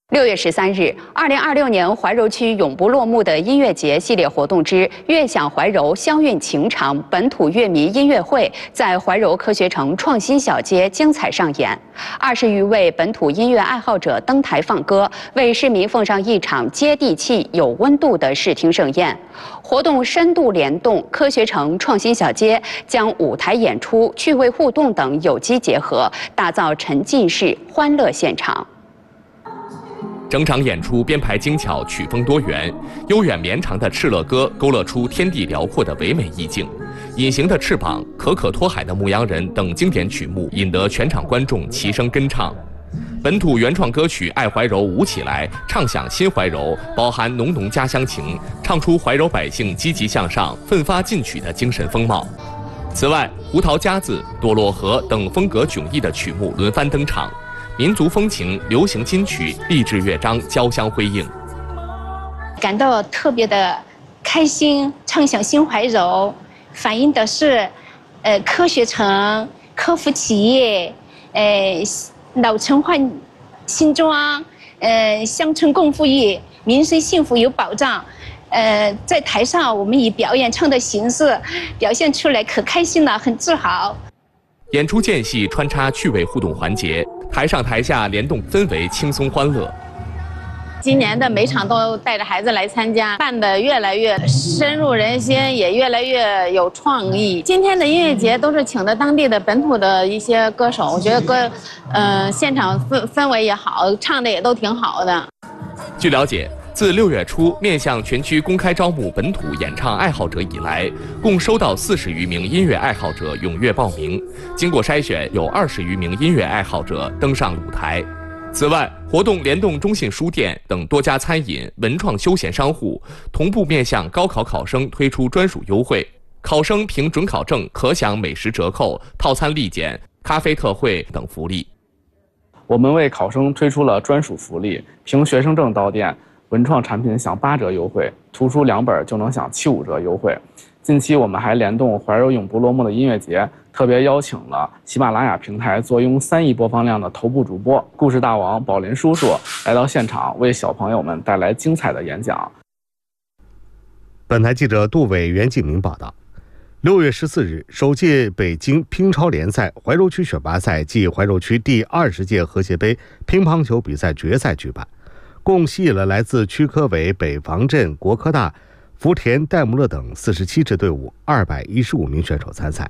6月13日，2026年怀柔区永不落幕的音乐节系列活动之“悦享怀柔，相韵情长”本土乐迷音乐会在怀柔科学城创新小街精彩上演。20余位本土音乐爱好者登台放歌，为市民奉上一场接地气、有温度的视听盛宴。活动深度联动，科学城创新小街将舞台演出、趣味互动等有机结合，打造沉浸式欢乐现场。 整场演出编排精巧，曲风多元，悠远绵长的《敕勒歌》勾勒出天地辽阔的唯美意境，《隐形的翅膀》《可可托海的牧羊人》等经典曲目引得全场观众齐声跟唱。本土原创歌曲《爱怀柔舞起来》唱响新怀柔，饱含浓浓家乡情，唱出怀柔百姓积极向上、奋发进取的精神风貌。此外，胡桃夹子、多洛河等风格迥异的曲目轮番登场。 民族风情、流行金曲、励志乐章交相辉映， 感到特别的开心。唱响新怀柔，反映的是，科学城、科服企业，老城换新装，乡村共富裕，民生幸福有保障。在台上，我们以表演唱的形式表现出来，可开心了，很自豪。 演出间隙穿插趣味互动环节。 台上台下联动，氛围轻松欢乐。 今年的每场都带着孩子来参加，办得越来越深入人心，也越来越有创意。今天的音乐节都是请的当地的本土的一些歌手，我觉得现场氛围也好，唱的也都挺好的。 据了解。 自6月初面向全区公开招募本土演唱爱好者以来，共收到40余名音乐爱好者踊跃报名。经过筛选，有20余名音乐爱好者登上舞台。此外，活动联动中信书店等多家餐饮、文创休闲商户，同步面向高考考生推出专属优惠。考生凭准考证可享美食折扣、套餐立减、咖啡特惠等福利。 我们为考生推出了专属福利，凭学生证到店。 文创产品享8折优惠，图书2本就能享75折优惠。近期我们还联动怀柔永不落幕的音乐节，特别邀请了喜马拉雅平台坐拥3亿播放量的头部主播故事大王宝林叔叔来到现场，为小朋友们带来精彩的演讲。 本台记者杜伟、袁敬明报道。6月14日，首届北京乒超联赛怀柔区选拔赛暨怀柔区第20届和谐杯乒乓球比赛决赛举办。 共吸引了来自区科委、北防镇、国科大、福田、戴姆勒等47支队伍215名选手参赛。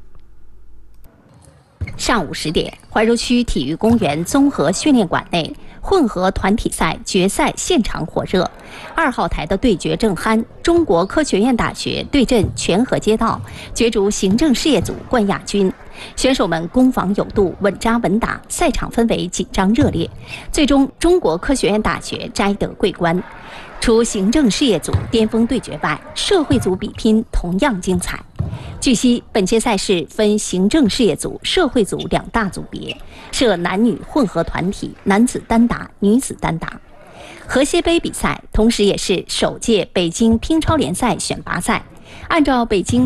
上午10点，怀柔区体育公园综合训练馆内，混合团体赛决赛现场火热，2号台的对决正酣，中国科学院大学对阵全河街道，角逐行政事业组冠亚军。 选手们攻防有度，稳扎稳打，赛场氛围紧张热烈。最终，中国科学院大学摘得桂冠。除行政事业组巅峰对决外，社会组比拼同样精彩。据悉，本届赛事分行政事业组、社会组2大组别，设男女混合团体、男子单打、女子单打。和谐杯比赛同时也是首届北京乒超联赛选拔赛，按照北京。